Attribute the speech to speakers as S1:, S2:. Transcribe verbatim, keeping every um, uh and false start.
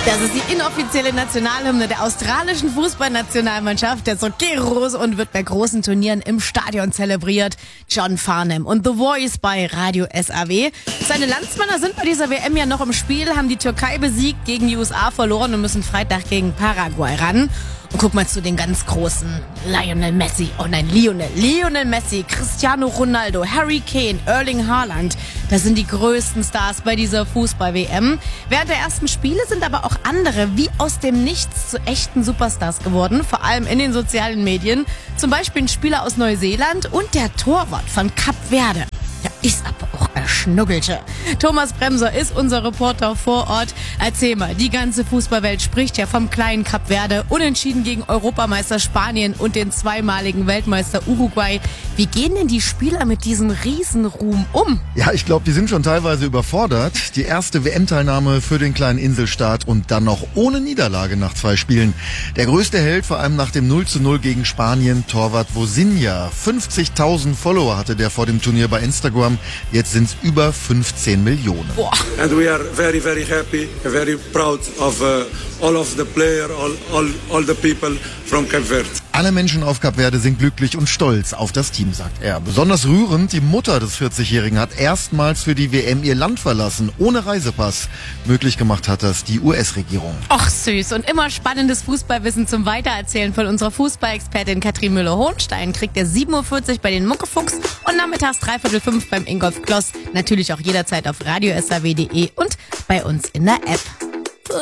S1: Das ist die inoffizielle Nationalhymne der australischen Fußballnationalmannschaft, der Sokeros, und wird bei großen Turnieren im Stadion zelebriert. John Farnham und The Voice bei Radio S A W. Seine Landsmänner sind bei dieser W M ja noch im Spiel, haben die Türkei besiegt, gegen die U S A verloren und müssen Freitag gegen Paraguay ran. Und guck mal zu den ganz Großen. Lionel Messi, oh nein, Lionel, Lionel Messi, Cristiano Ronaldo, Harry Kane, Erling Haaland. Das sind die größten Stars bei dieser Fußball-W M. Während der ersten Spiele sind aber auch andere wie aus dem Nichts zu echten Superstars geworden, vor allem in den sozialen Medien. Zum Beispiel ein Spieler aus Neuseeland und der Torwart von Kap Verde. Ja, ist aber auch ein Schnuggelche. Thomas Bremser ist unser Reporter vor Ort. Erzähl mal, die ganze Fußballwelt spricht ja vom kleinen Kap Verde, unentschieden gegen Europameister Spanien und den zweimaligen Weltmeister Uruguay. Wie gehen denn die Spieler mit diesem Riesenruhm um?
S2: Ja, ich glaube, die sind schon teilweise überfordert. Die erste W M-Teilnahme für den kleinen Inselstaat und dann noch ohne Niederlage nach zwei Spielen. Der größte Held, vor allem nach dem null zu null gegen Spanien, Torwart Vozinha. fünfzigtausend Follower hatte der vor dem Turnier bei Instagram. Jetzt sind es über fünfzehn Millionen.
S1: Boah.
S3: And we are very, very happy, very proud of uh, all of the players, all, all, all the people from Cape Verde.
S2: Alle Menschen auf Kap Verde sind glücklich und stolz auf das Team, sagt er. Besonders rührend, die Mutter des vierzigjährigen hat erstmals für die W M ihr Land verlassen, ohne Reisepass. Möglich gemacht hat das die U S-Regierung.
S1: Och süß, und immer spannendes Fußballwissen zum Weitererzählen von unserer Fußballexpertin Katrin Müller-Hohenstein kriegt ihr sieben Uhr vierzig bei den Muckefuchs und nachmittags dreiviertel fünf beim Ingolf Kloss. Natürlich auch jederzeit auf radio s a w punkt d e und bei uns in der App.